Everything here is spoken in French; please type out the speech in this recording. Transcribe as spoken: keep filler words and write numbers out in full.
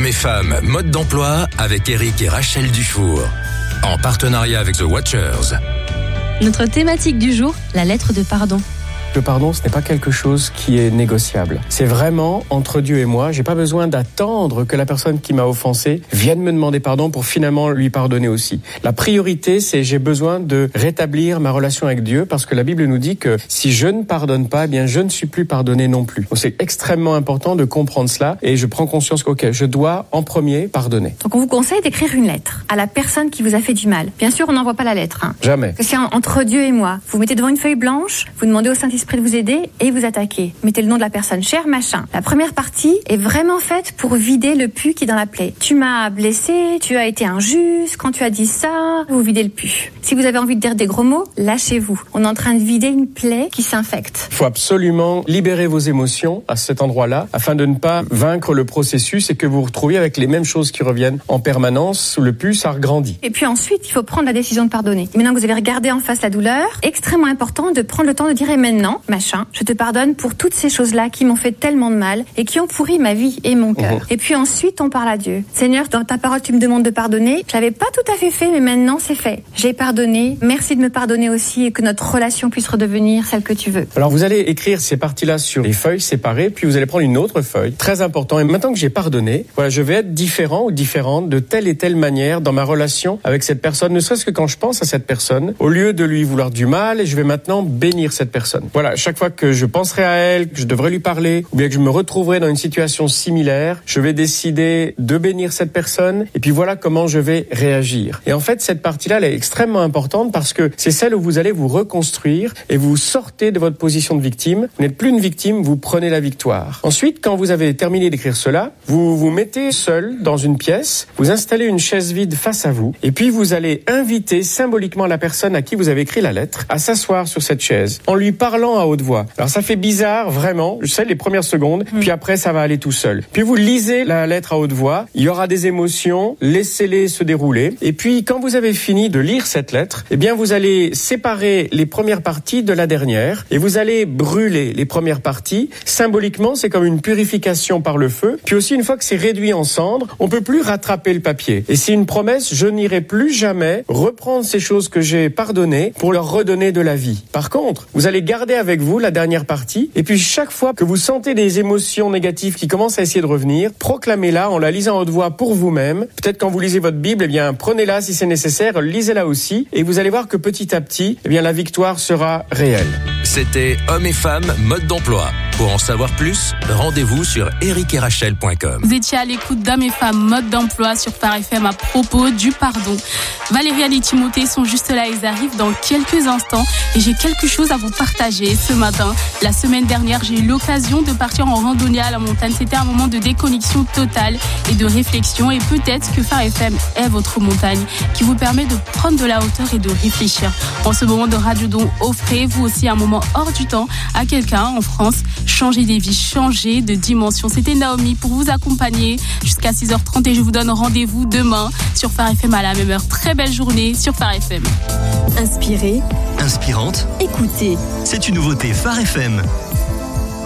Hommes et femmes, mode d'emploi avec Eric et Rachel Dufour. En partenariat avec The Watchers. Notre thématique du jour, la lettre de pardon. Le pardon, ce n'est pas quelque chose qui est négociable. C'est vraiment entre Dieu et moi. J'ai pas besoin d'attendre que la personne qui m'a offensé vienne me demander pardon pour finalement lui pardonner aussi. La priorité, c'est j'ai besoin de rétablir ma relation avec Dieu parce que la Bible nous dit que si je ne pardonne pas, eh bien je ne suis plus pardonné non plus. Donc c'est extrêmement important de comprendre cela et je prends conscience que ok, je dois en premier pardonner. Donc on vous conseille d'écrire une lettre à la personne qui vous a fait du mal. Bien sûr, on n'envoie pas la lettre. Hein. Jamais. C'est entre Dieu et moi. Vous mettez devant une feuille blanche, vous demandez au Saint-Esprit de vous aider et vous attaquez. Mettez le nom de la personne, cher machin. La première partie est vraiment faite pour vider le pu qui est dans la plaie. Tu m'as blessé, tu as été injuste, quand tu as dit ça, vous videz le pu. Si vous avez envie de dire des gros mots, lâchez-vous. On est en train de vider une plaie qui s'infecte. Il faut absolument libérer vos émotions à cet endroit-là afin de ne pas vaincre le processus et que vous vous retrouviez avec les mêmes choses qui reviennent en permanence. Le pu, ça regrandit. Et puis ensuite, il faut prendre la décision de pardonner. Maintenant que vous avez regardé en face la douleur, extrêmement important de prendre le temps de dire et maintenant, machin, je te pardonne pour toutes ces choses-là qui m'ont fait tellement de mal et qui ont pourri ma vie et mon cœur. Mmh. Et puis ensuite, on parle à Dieu. Seigneur, dans ta parole, tu me demandes de pardonner. Je l'avais pas tout à fait fait, mais maintenant, c'est fait. J'ai pardonné. Merci de me pardonner aussi et que notre relation puisse redevenir celle que tu veux. Alors, vous allez écrire ces parties-là sur les feuilles séparées, puis vous allez prendre une autre feuille. Très important. Et maintenant que j'ai pardonné, voilà, je vais être différent ou différente de telle et telle manière dans ma relation avec cette personne. Ne serait-ce que quand je pense à cette personne, au lieu de lui vouloir du mal, je vais maintenant bénir cette personne. Voilà, chaque fois que je penserai à elle, que je devrais lui parler, ou bien que je me retrouverai dans une situation similaire, je vais décider de bénir cette personne, et puis voilà comment je vais réagir. Et en fait, cette partie-là, elle est extrêmement importante parce que c'est celle où vous allez vous reconstruire et vous sortez de votre position de victime. Vous n'êtes plus une victime, vous prenez la victoire. Ensuite, quand vous avez terminé d'écrire cela, vous vous mettez seul dans une pièce, vous installez une chaise vide face à vous, et puis vous allez inviter symboliquement la personne à qui vous avez écrit la lettre à s'asseoir sur cette chaise, en lui parlant à haute voix. Alors ça fait bizarre, vraiment, je sais, les premières secondes, mmh. puis après ça va aller tout seul. Puis vous lisez la lettre à haute voix, il y aura des émotions, laissez-les se dérouler, et puis quand vous avez fini de lire cette lettre, eh bien vous allez séparer les premières parties de la dernière, et vous allez brûler les premières parties. Symboliquement, c'est comme une purification par le feu, puis aussi une fois que c'est réduit en cendres, on peut plus rattraper le papier. Et c'est une promesse, je n'irai plus jamais reprendre ces choses que j'ai pardonnées pour leur redonner de la vie. Par contre, vous allez garder avec vous la dernière partie, et puis chaque fois que vous sentez des émotions négatives qui commencent à essayer de revenir, proclamez-la en la lisant à haute voix pour vous-même. Peut-être quand vous lisez votre Bible, eh bien prenez-la si c'est nécessaire, lisez-la aussi, et vous allez voir que petit à petit, eh bien la victoire sera réelle. C'était Hommes et femmes, mode d'emploi. Pour en savoir plus, rendez-vous sur eric et rachel point com. Vous étiez à l'écoute d'Hommes et femmes, mode d'emploi sur Phare F M à propos du pardon. Valériane et Timothée sont juste là, ils arrivent dans quelques instants et j'ai quelque chose à vous partager ce matin. La semaine dernière, j'ai eu l'occasion de partir en randonnée à la montagne. C'était un moment de déconnexion totale et de réflexion, et peut-être que Phare F M est votre montagne qui vous permet de prendre de la hauteur et de réfléchir. En ce moment de Radiodon, offrez vous aussi un moment hors du temps à quelqu'un en France. Changer des vies, changer de dimension. C'était Naomi pour vous accompagner jusqu'à six heures trente et je vous donne rendez-vous demain sur Phare F M à la même heure. Très belle journée sur Phare F M. Inspirée, inspirante, écoutez. C'est une nouveauté Phare F M.